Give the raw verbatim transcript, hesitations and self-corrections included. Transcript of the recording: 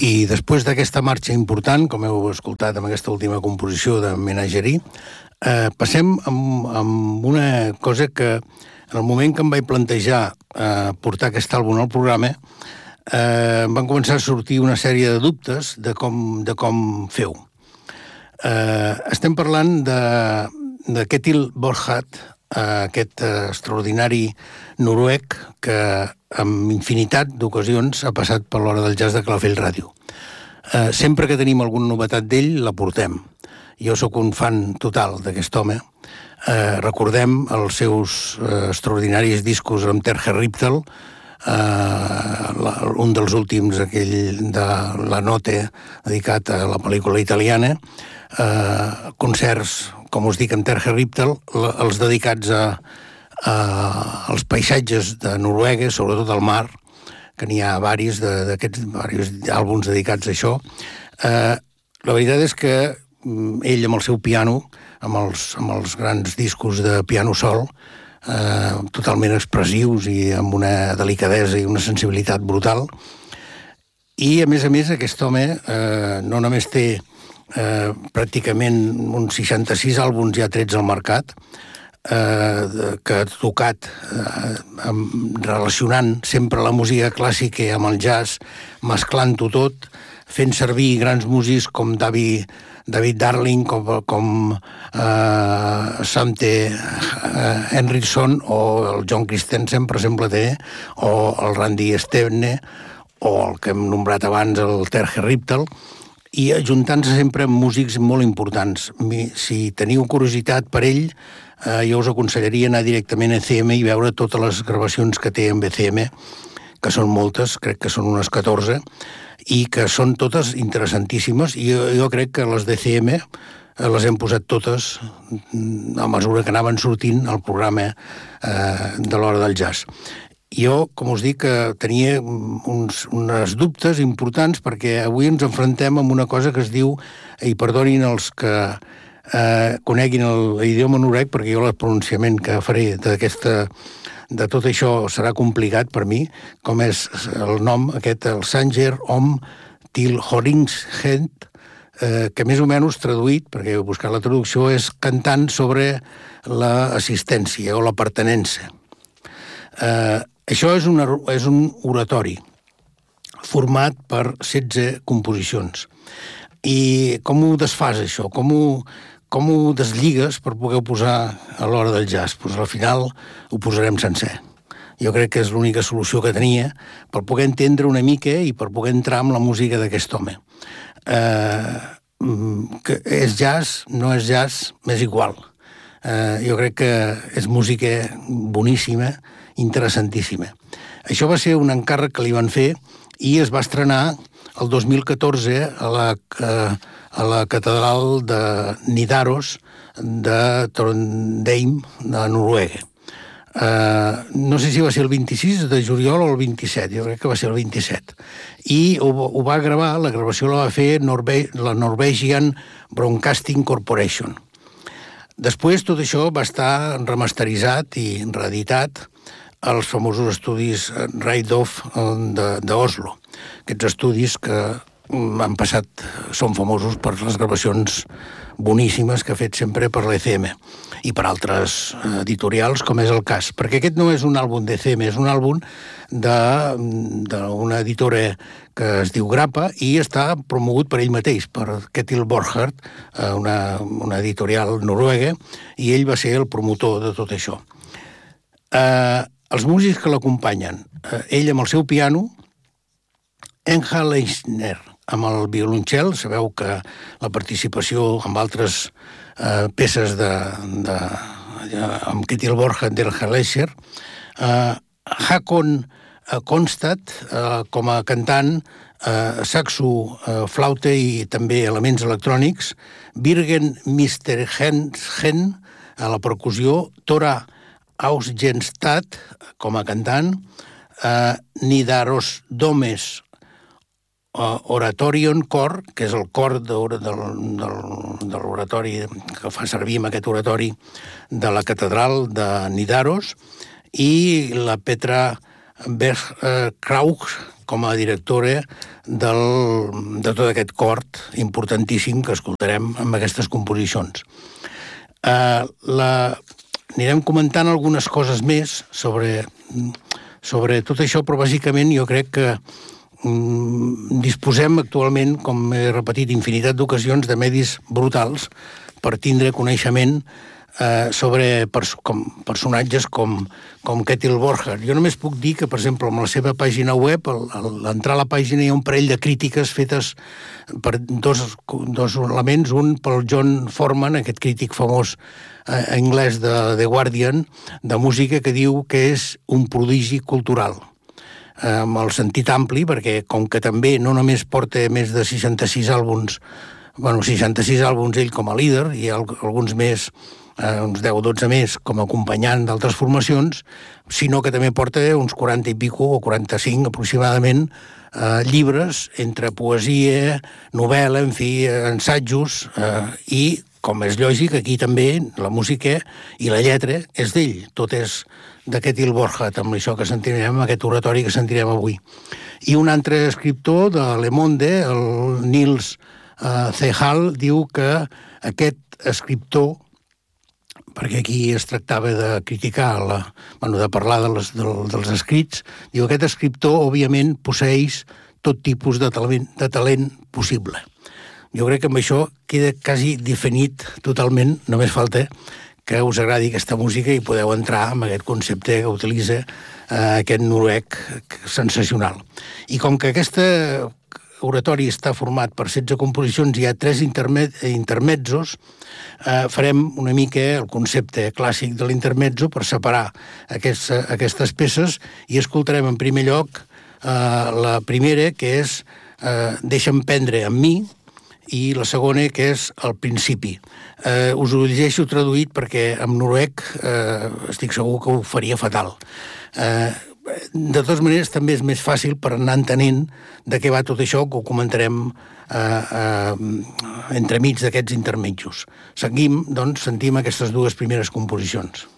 I després d'aquesta marxa important, com heu escoltat amb aquesta última composició de Menagerie, eh, passem amb, amb una cosa que en el moment que em vaig plantejar eh, portar aquest àlbum al programa, eh, em van començar a sortir una sèrie de dubtes de com, de com feu. Eh, estem parlant de, de Ketil Borchardt, eh, aquest eh, extraordinari noruec que amb infinitat d'ocasions ha passat per l'Hora del Jazz de Calafell Ràdio. Eh, sempre que tenim alguna novetat d'ell, la portem. Jo sóc un fan total d'aquest home. Eh, recordem els seus eh, extraordinaris discos amb Terje Riptel, eh, la, un dels últims, aquell de La Notte, dedicat a la pel·lícula italiana, eh, concerts, com us dic, amb Terje Riptel, la, els dedicats a Uh, els paisatges de Noruega, sobretot al mar, que n'hi ha varis d'aquests varis àlbums dedicats a això. Uh, la veritat és que um, ell amb el seu piano, amb els, amb els grans discos de piano sol, uh, totalment expressius i amb una delicadesa i una sensibilitat brutal. I, a més a més, aquest home uh, no només té uh, pràcticament uns seixanta-sis àlbums ja trets al mercat, Eh, que ha tocat eh, amb, relacionant sempre la música clàssica amb el jazz, mesclant-ho tot, fent servir grans músics com David, David Darling, com, com eh, Samte eh, Henriksson o el John Christensen, per exemple, té, o el Randy Stevne, o el que hem nombrat abans, el Terje Riptel, i ajuntant-se sempre amb músics molt importants. Si teniu curiositat per ell, eh, jo us aconsellaria anar directament a E C M i veure totes les gravacions que té amb E C M, que són moltes, crec que són unes catorze, i que són totes interessantíssimes, i jo, jo crec que les d'E C M eh, les hem posat totes a mesura que anaven sortint al programa eh, de l'Hora del Jazz. Jo, com us dic, tenia uns, uns dubtes importants perquè avui ens enfrontem amb una cosa que es diu, i perdonin els que eh, coneguin l'idioma noruec, perquè jo el pronunciament que faré d'aquesta, de tot això serà complicat per mi, com és el nom aquest, el Sanger Om til Horingshent, eh, que més o menys traduït, perquè he buscat la traducció, és cantant sobre l'assistència o la pertinença. Eh, Això és, una, és un oratori format per setze composicions. I com ho desfas, això? Com ho, com ho desligues per poder posar a l'Hora del Jazz? Pues al final ho posarem sencer. Jo crec que és l'única solució que tenia per poder entendre una mica i per poder entrar amb la música d'aquest home. Eh, que és jazz, no és jazz, m'és igual. Eh, jo crec que és música boníssima, interessantíssima. Això va ser un encàrrec que li van fer i es va estrenar el dos mil catorze a la, a la catedral de Nidaros de Trondheim, de Noruega. Uh, no sé si va ser el vint-i-sis de juliol o el vint-i-set, jo crec que va ser el vint-i-set. I ho, ho va gravar, la gravació la va fer Norve la Norwegian Broadcasting Corporation. Després tot això va estar remasteritzat i reeditat als famosos estudis Rydolf d'Oslo. Aquests estudis que han passat, són famosos per les gravacions boníssimes que ha fet sempre per l'E C M i per altres editorials, com és el cas. Perquè aquest no és un àlbum d'E C M, és un àlbum d'una editora que es diu Grappa i està promogut per ell mateix, per Ketil Borchardt, una, una editorial noruega, i ell va ser el promotor de tot això. Eh, els músics que l'acompanyen, eh, ell amb el seu piano, Enja Leisner amb el violoncel, sabeu que la participació amb altres eh, peces de, de, de, amb Ketil Borchardt del Leisner, eh, Hakon Konstad eh, com a cantant, eh, saxo, eh, flauta i també elements electrònics, Birgen Misterhensen a la percussió, Tora Ausgenstad com a cantant, eh, Nidaros Domes uh, Oratorion Cor, que és el cor de, del, del, de l'oratori que fa servir amb aquest oratori de la catedral de Nidaros, i la Petra Bergkraus, com a directora del, de tot aquest cort importantíssim que escoltarem amb aquestes composicions. Uh, la, anirem comentant algunes coses més sobre, sobre tot això, però bàsicament jo crec que um, disposem actualment, com he repetit infinitat d'ocasions, de medis brutals per tindre coneixement eh, sobre pers com, personatges com, com Kjetil Borger. Jo només puc dir que, per exemple, amb la seva pàgina web, al, al entrar a la pàgina hi ha un parell de crítiques fetes per dos, dos elements, un pel John Forman, aquest crític famós eh, anglès de The Guardian, de música, que diu que és un prodigi cultural, eh, amb el sentit ampli, perquè com que també no només porta més de seixanta-sis àlbums, bueno, seixanta-sis àlbums ell com a líder, i alguns més, eh, uns deu o dotze més com a acompanyant d'altres formacions, sinó que també porta uns quaranta i pico o quaranta-cinc aproximadament eh, llibres entre poesia, novel·la, en fi, ensajos, eh, i, com és lògic, aquí també la música i la lletra és d'ell, tot és de Kjetil Borger, amb això que sentirem, aquest oratori que sentirem avui. I un altre escriptor de Le Monde, el Nils Uh, Zehal, diu que aquest escriptor, perquè aquí es tractava de criticar, la, bueno, de parlar de les, de, dels escrits, diu que aquest escriptor, òbviament, posseix tot tipus de talent, de talent possible. Jo crec que amb això queda quasi definit totalment, només falta que us agradi aquesta música i podeu entrar en aquest concepte que utilitza uh, aquest noruec sensacional. I com que aquesta oratori està format per setze composicions i hi ha tres intermed intermezzos, eh, farem una mica el concepte clàssic de l'intermezzo per separar aquests, aquestes peces i escoltarem en primer lloc eh, la primera, que és eh, Deixa'm prendre amb mi, i la segona, que és El principi. Eh, us ho llegeixo traduït perquè en noruec eh, estic segur que ho faria fatal. Eh, De totes maneres, també és més fàcil per anar entenent de què va tot això, que ho comentarem eh, eh, entremig d'aquests intermetjos. Seguim, doncs, sentim aquestes dues primeres composicions.